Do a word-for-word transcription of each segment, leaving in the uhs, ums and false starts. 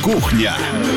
Кухня.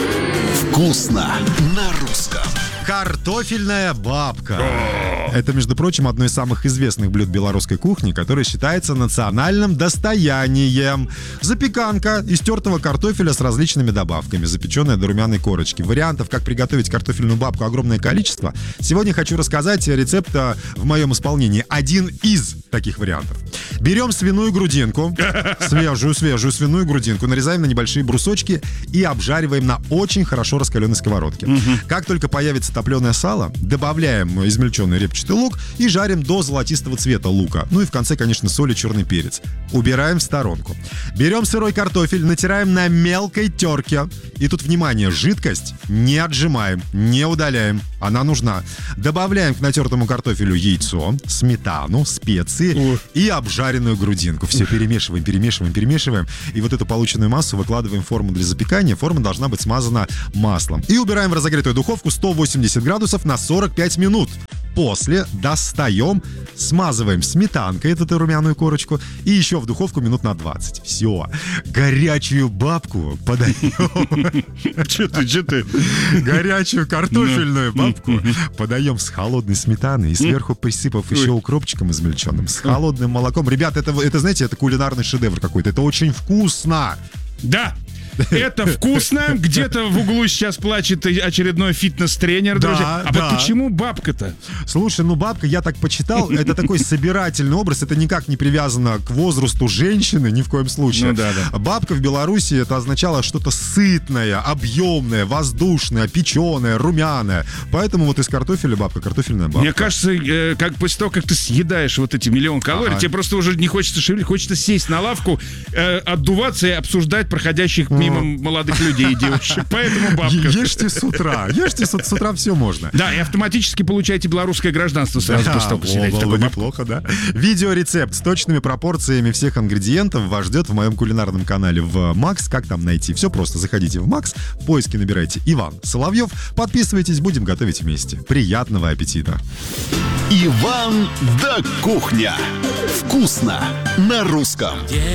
Вкусно на русском. Картофельная бабка. Это, между прочим, одно из самых известных блюд белорусской кухни, которое считается национальным достоянием. Запеканка из тертого картофеля с различными добавками, запеченная до румяной корочки. Вариантов, как приготовить картофельную бабку, огромное количество. Сегодня хочу рассказать рецепт в моем исполнении. Один из таких вариантов. Берем свиную грудинку, свежую-свежую свиную грудинку, нарезаем на небольшие брусочки и обжариваем на очень хорошо раскаленной сковородке. Угу. Как только появится топленое сало, добавляем измельченный репчатый лук и жарим до золотистого цвета лука. Ну и в конце, конечно, соль и черный перец. Убираем в сторонку. Берем сырой картофель, натираем на мелкой терке. И тут, внимание, жидкость не отжимаем, не удаляем. Она нужна. Добавляем к натертому картофелю яйцо, сметану, специи О. и обжаренную грудинку. Все перемешиваем, перемешиваем, перемешиваем. И вот эту полученную массу выкладываем в форму для запекания. Форма должна быть смазана маслом. И убираем в разогретую духовку сто восемьдесят градусов на сорок пять минут. После достаем, смазываем сметанкой эту румяную корочку и еще в духовку минут на двадцать. Все. Горячую бабку подаем. Че ты, че ты? Горячую картофельную бабку подаем с холодной сметаной и сверху присыпав еще укропчиком измельченным, с холодным молоком. Ребят, это, это знаете, это кулинарный шедевр какой-то. Это очень вкусно. Да. Это вкусно. Где-то в углу сейчас плачет очередной фитнес-тренер, да, друзья. А да. вот почему бабка-то? Слушай, ну бабка, я так почитал, это такой собирательный образ, это никак не привязано к возрасту женщины, ни в коем случае. Ну, да, да. Бабка в Беларуси это означало что-то сытное, объемное, воздушное, печеное, румяное. Поэтому вот из картофеля бабка, картофельная бабка. Мне кажется, э, как после того, как ты съедаешь вот эти миллион калорий, ага. тебе просто уже не хочется шевелить, хочется сесть на лавку, э, отдуваться и обсуждать проходящих мимо молодых людей и девушек. Поэтому бабка. Ешьте с утра. Ешьте с, с утра, все можно. Да, и автоматически получаете белорусское гражданство сразу да, после того, как съедаете такую бабку. Неплохо, да. Видеорецепт с точными пропорциями всех ингредиентов вас ждет в моем кулинарном канале в Макс. Как там найти? Все просто. Заходите в Макс, в поиске набирайте Иван Соловьев, подписывайтесь, будем готовить вместе. Приятного аппетита. Иван да Кухня. Вкусно на русском.